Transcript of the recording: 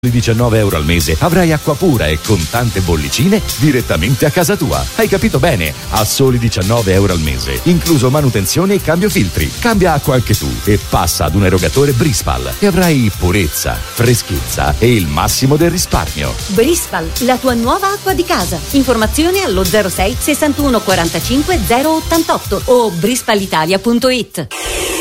€19 al mese avrai acqua pura e con tante bollicine direttamente a casa tua. Hai capito bene? A soli €19 al mese, incluso manutenzione e cambio filtri. Cambia acqua anche tu e passa ad un erogatore Brispal e avrai purezza, freschezza e il massimo del risparmio. Brispal, la tua nuova acqua di casa. Informazioni allo 06 61 45 088 o brispalitalia.it.